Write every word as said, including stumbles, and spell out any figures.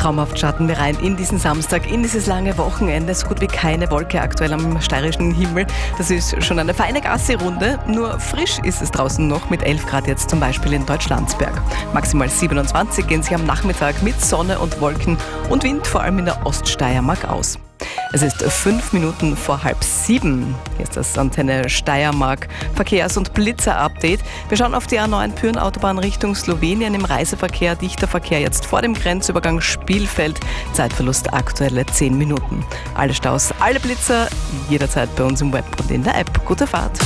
Traumhaft starten wir rein in diesen Samstag, in dieses lange Wochenende. So gut wie keine Wolke aktuell am steirischen Himmel. Das ist schon eine feine Gassi-Runde. Nur frisch ist es draußen noch mit elf Grad jetzt zum Beispiel in Deutschlandsberg. Maximal siebenundzwanzig gehen sich am Nachmittag mit Sonne und Wolken und Wind vor allem in der Oststeiermark aus. Es ist fünf Minuten vor halb sieben. Hier ist das Antenne Steiermark Verkehrs- und Blitzer-Update. Wir schauen auf die A neun Pyhrn-Autobahn Richtung Slowenien. Im Reiseverkehr dichter Verkehr jetzt vor dem Grenzübergang Spielfeld. Zeitverlust aktuelle zehn Minuten. Alle Staus, alle Blitzer, jederzeit bei uns im Web und in der App. Gute Fahrt!